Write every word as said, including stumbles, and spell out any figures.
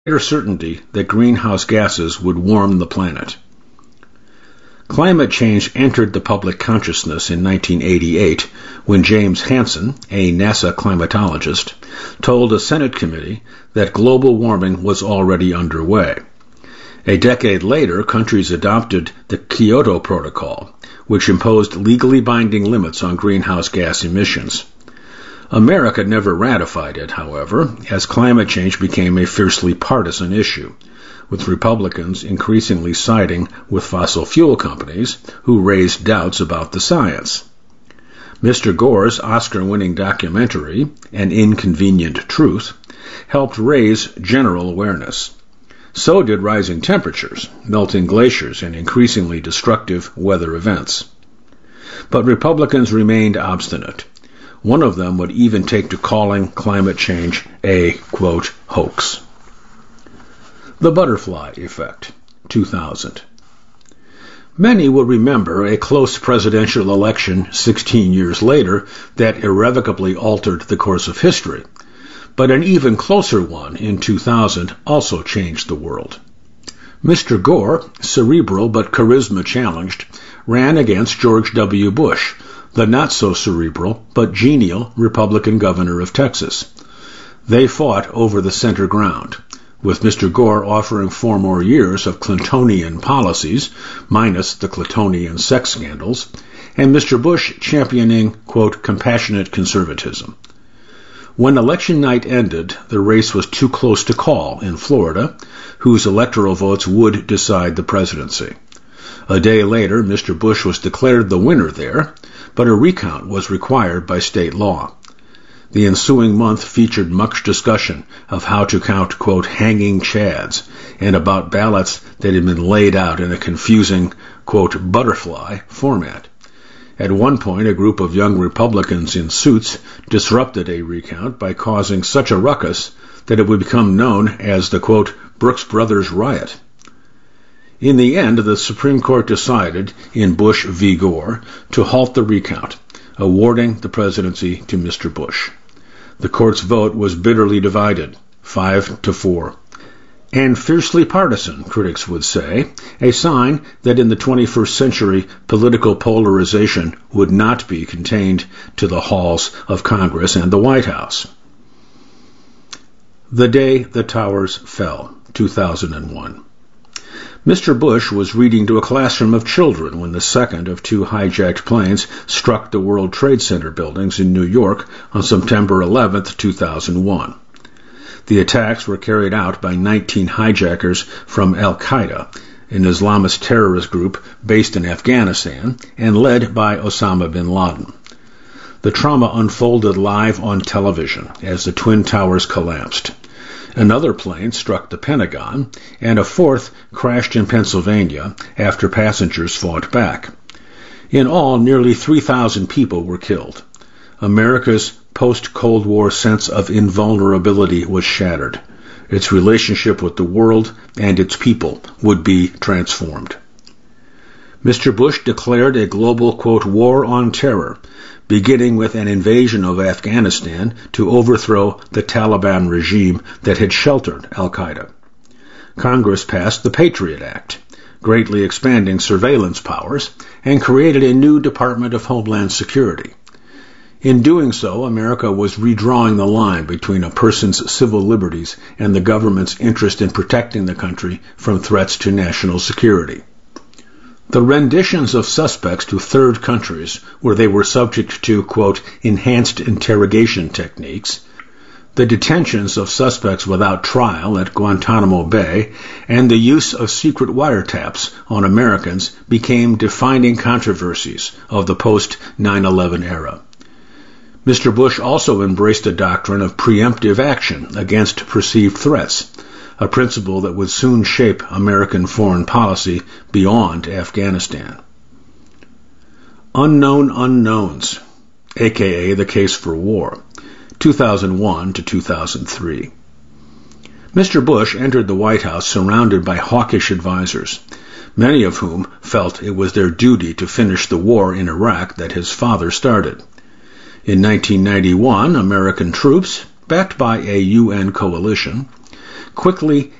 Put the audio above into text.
greater certainty that greenhouse gases would warm the planet. Climate change entered the public consciousness in nineteen eighty-eight when James Hansen, a NASA climatologist, told a Senate committee that global warming was already underway. A decade later, countries adopted the Kyoto Protocol, which imposed legally binding limits on greenhouse gas emissions. America never ratified it, however, as climate change became a fiercely partisan issue, with Republicans increasingly siding with fossil fuel companies who raised doubts about the science. Mister Gore's Oscar-winning documentary, An Inconvenient Truth, helped raise general awareness. So did rising temperatures, melting glaciers, and increasingly destructive weather events. But Republicans remained obstinate. One of them would even take to calling climate change a, quote, hoax. The Butterfly Effect, two thousand. Many will remember a close presidential election sixteen years later that irrevocably altered the course of history. But an even closer one in two thousand also changed the world. Mister Gore, cerebral but charisma-challenged, ran against George W. Bush, the not-so-cerebral but genial Republican governor of Texas. They fought over the center ground, with Mister Gore offering four more years of Clintonian policies, minus the Clintonian sex scandals, and Mister Bush championing, quote, compassionate conservatism. When election night ended, the race was too close to call in Florida, whose electoral votes would decide the presidency. A day later, Mister Bush was declared the winner there, but a recount was required by state law. The ensuing month featured much discussion of how to count, quote, hanging chads, and about ballots that had been laid out in a confusing, quote, butterfly format. At one point, a group of young Republicans in suits disrupted a recount by causing such a ruckus that it would become known as the, quote, Brooks Brothers riot. In the end, the Supreme Court decided, in Bush v. Gore, to halt the recount, awarding the presidency to Mister Bush. The court's vote was bitterly divided, five to four. And fiercely partisan, critics would say, a sign that in the twenty-first century political polarization would not be contained to the halls of Congress and the White House. The Day the Towers Fell, two thousand one. Mister Bush was reading to a classroom of children when the second of two hijacked planes struck the World Trade Center buildings in New York on September eleventh, two thousand one. The attacks were carried out by nineteen hijackers from Al-Qaeda, an Islamist terrorist group based in Afghanistan and led by Osama bin Laden. The trauma unfolded live on television as the Twin Towers collapsed. Another plane struck the Pentagon, and a fourth crashed in Pennsylvania after passengers fought back. In all, nearly three thousand people were killed. America's post-Cold War sense of invulnerability was shattered. Its relationship with the world and its people would be transformed. Mister Bush declared a global, quote, war on terror, beginning with an invasion of Afghanistan to overthrow the Taliban regime that had sheltered Al-Qaeda. Congress passed the Patriot Act, greatly expanding surveillance powers, and created a new Department of Homeland Security. In doing so, America was redrawing the line between a person's civil liberties and the government's interest in protecting the country from threats to national security. The renditions of suspects to third countries, where they were subject to, quote, enhanced interrogation techniques, the detentions of suspects without trial at Guantanamo Bay, and the use of secret wiretaps on Americans became defining controversies of the post nine eleven era. Mister Bush also embraced a doctrine of preemptive action against perceived threats, a principle that would soon shape American foreign policy beyond Afghanistan. Unknown Unknowns, aka The Case for War, two thousand one to two thousand three. Mister Bush entered the White House surrounded by hawkish advisors, many of whom felt it was their duty to finish the war in Iraq that his father started. In nineteen ninety-one, American troops, backed by a U N coalition, quickly